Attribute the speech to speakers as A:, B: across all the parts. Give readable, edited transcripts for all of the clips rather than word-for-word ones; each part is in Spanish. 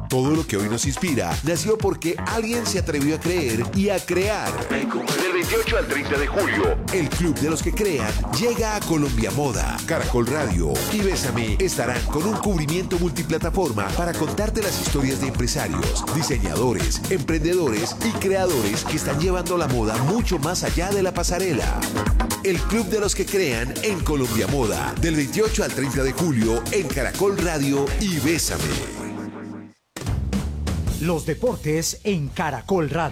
A: Todo lo que hoy nos inspira nació porque alguien se atrevió a creer y a crear.
B: Del 28 al 30 de julio,
A: el Club de los que crean llega a Colombia Moda. Caracol Radio y Bésame estarán con un cubrimiento multiplataforma para contarte las historias de empresarios, diseñadores, emprendedores y creadores que están llevando la moda mucho más allá de la pasarela. El Club de los que crean en Colombia Moda, del 28 al 30 de julio en Caracol Radio y Bésame.
C: Los deportes en Caracol Radio.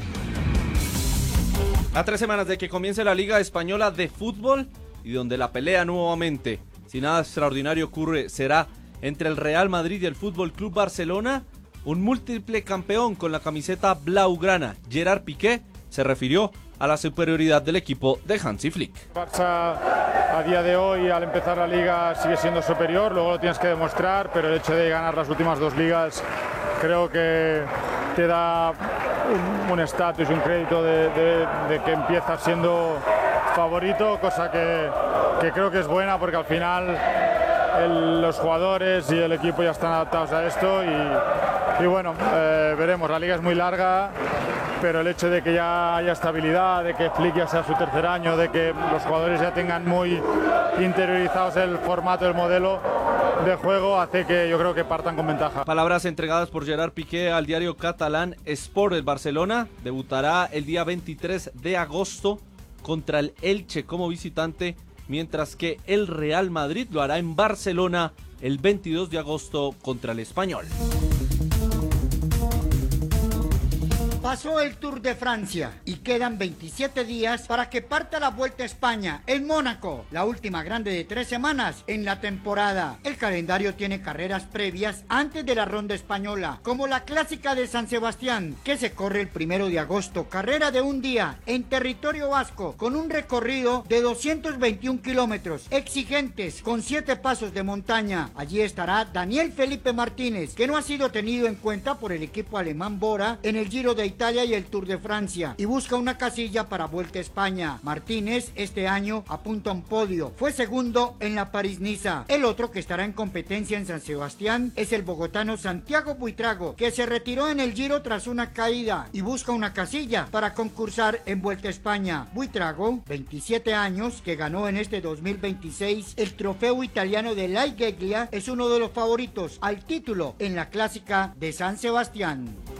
D: A 3 semanas de que comience la Liga Española de Fútbol y donde la pelea nuevamente, si nada extraordinario ocurre, será entre el Real Madrid y el Fútbol Club Barcelona, un múltiple campeón con la camiseta blaugrana, Gerard Piqué, se refirió a la superioridad del equipo de Hansi Flick.
E: Barça a día de hoy, al empezar la Liga, sigue siendo superior, luego lo tienes que demostrar, pero el hecho de ganar las últimas 2 ligas creo que te da un estatus y un crédito de que empiezas siendo favorito, cosa que creo que es buena porque al final los jugadores y el equipo ya están adaptados a esto y bueno, veremos, la liga es muy larga, pero el hecho de que ya haya estabilidad, de que Flick ya sea su 3er año, de que los jugadores ya tengan muy interiorizados el formato, el modelo de juego, hace que yo creo que partan con ventaja.
D: Palabras entregadas por Gerard Piqué al diario catalán Sport. El Barcelona debutará el día 23 de agosto contra el Elche como visitante, mientras que el Real Madrid lo hará en Barcelona el 22 de agosto contra el Español.
F: Pasó el Tour de Francia y quedan 27 días para que parta la Vuelta a España en Mónaco, la última grande de 3 semanas en la temporada. El calendario tiene carreras previas antes de la ronda española, como la clásica de San Sebastián, que se corre el 1 de agosto, carrera de un día en territorio vasco, con un recorrido de 221 kilómetros, exigentes, con 7 pasos de montaña. Allí estará Daniel Felipe Martínez, que no ha sido tenido en cuenta por el equipo alemán Bora en el Giro de Italia y el Tour de Francia, y busca una casilla para Vuelta a España. Martínez este año apunta a un podio, fue segundo en la París-Niza. El otro que estará en competencia en San Sebastián es el bogotano Santiago Buitrago, que se retiró en el Giro tras una caída y busca una casilla para concursar en Vuelta a España. Buitrago, 27 años, que ganó en este 2026 el trofeo italiano de La Igeglia, es uno de los favoritos al título en la clásica de San Sebastián.